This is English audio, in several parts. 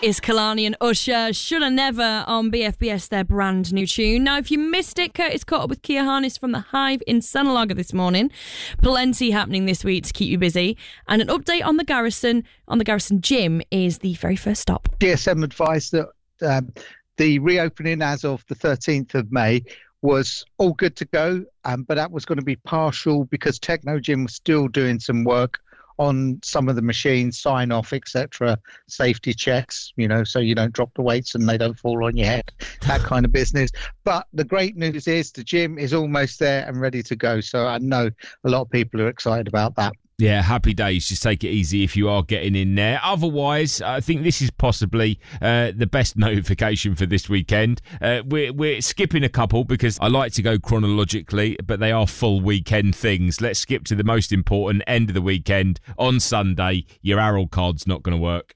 Is Kalani and Usher, Shoulda Never on BFBS, their brand new tune. Now, if you missed it, Curtis caught up with Kia Harness from the Hive in Sanalaga this morning. Plenty happening this week to keep you busy. And an update on the Garrison gym is the very first stop. DSM advised that the reopening as of the 13th of May was all good to go, but that was going to be partial because Techno Gym was still doing some work on some of the machines, sign off, etc., safety checks, so you don't drop the weights and they don't fall on your head, that kind of business. But the great news is the gym is almost there and ready to go. So I know a lot of people are excited about that. Yeah, happy days. Just take it easy if you are getting in there. Otherwise, I think this is possibly the best notification for this weekend. We're skipping a couple because I like to go chronologically, but they are full weekend things. Let's skip to the most important end of the weekend. On Sunday, your Arrow card's not going to work.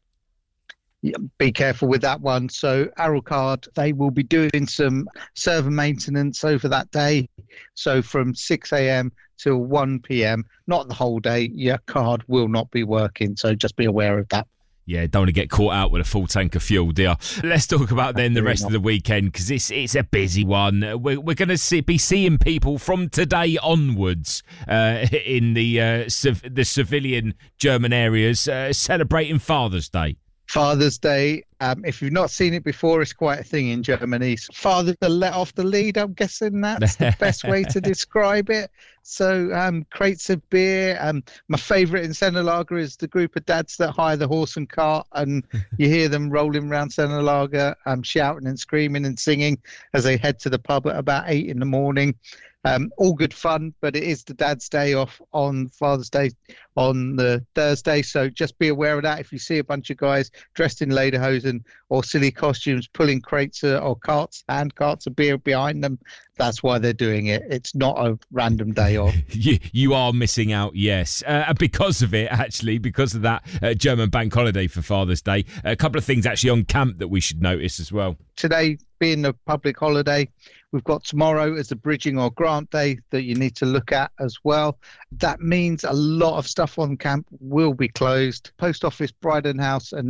Be careful with that one. So Arrow Card, they will be doing some server maintenance over that day. So from 6 a.m. till 1 p.m, not the whole day, your card will not be working. So just be aware of that. Yeah, don't want to get caught out with a full tank of fuel, dear. Let's talk about then the rest of the weekend because it's a busy one. We're going to be seeing people from today onwards in the civilian German areas celebrating Father's Day. Father's Day, if you've not seen it before, it's quite a thing in Germany. Fathers are let off the lead, I'm guessing that's the best way to describe it. So crates of beer. My favourite in Senalaga is the group of dads that hire the horse and cart, and you hear them rolling around Senalaga, shouting and screaming and singing as they head to the pub at about 8 in the morning. All good fun, but it is the dad's day off on Father's Day on the Thursday. So just be aware of that. If you see a bunch of guys dressed in lederhosen or silly costumes pulling crates or carts of beer behind them, that's why they're doing it. It's not a random day off. You are missing out, yes. Because of it, actually, because of that German bank holiday for Father's Day. A couple of things actually on camp that we should notice as well. Today being a public holiday, we've got tomorrow as a bridging or grant day that you need to look at as well. That means a lot of stuff on camp will be closed. Post Office, Bryden House and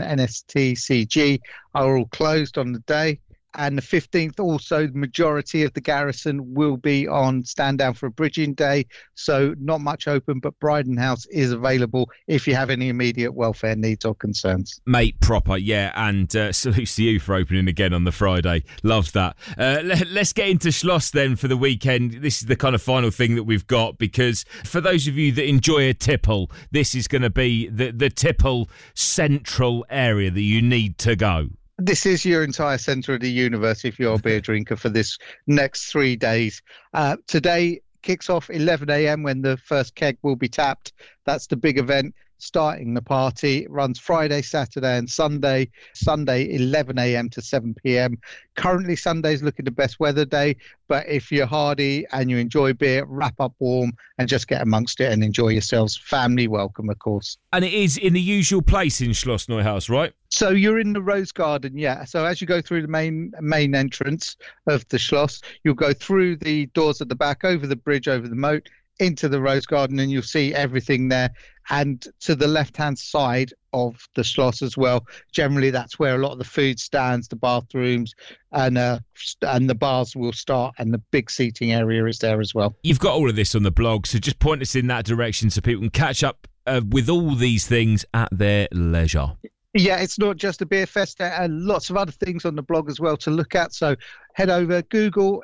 NSTCG are all closed on the day. And the 15th, also, the majority of the garrison will be on stand down for a bridging day. So not much open, but Bryden House is available if you have any immediate welfare needs or concerns. Mate, proper, yeah. And salutes to you for opening again on the Friday. Loved that. Let's get into Schloss then for the weekend. This is the kind of final thing that we've got, because for those of you that enjoy a tipple, this is going to be the tipple central area that you need to go. This is your entire centre of the universe if you're a beer drinker for this next 3 days. Today kicks off 11 a.m. when the first keg will be tapped. That's the big event starting the party. It runs Friday, Saturday and Sunday. Sunday 11 a.m. to 7 p.m. Currently Sunday's looking the best weather day, but if you're hardy and you enjoy beer, wrap up warm and just get amongst it and enjoy yourselves. Family welcome, of course. And it is in the usual place in Schloss Neuhaus, right? So you're in the Rose Garden, yeah. So as you go through the main entrance of the Schloss, you'll go through the doors at the back, over the bridge, over the moat, into the Rose Garden, and you'll see everything there. And to the left-hand side of the Schloss as well, generally that's where a lot of the food stands, the bathrooms, and the bars will start, and the big seating area is there as well. You've got all of this on the blog, so just point us in that direction so people can catch up with all these things at their leisure. Yeah, it's not just a beer fest, and lots of other things on the blog as well to look at. So head over, Google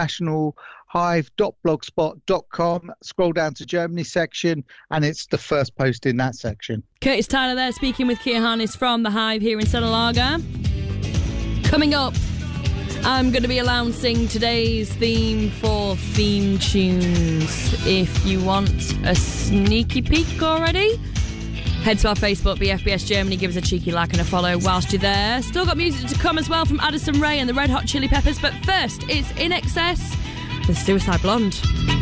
internationalhive.blogspot.com, scroll down to Germany section, and it's the first post in that section. Curtis Tyler there speaking with Kia Harness from the Hive here in Senalaga. Coming up, I'm going to be announcing today's theme for theme tunes. If you want a sneaky peek already, head to our Facebook, BFBS Germany, give us a cheeky like and a follow whilst you're there. Still got music to come as well from Addison Rae and the Red Hot Chili Peppers, but first, it's In Excess with Suicide Blonde.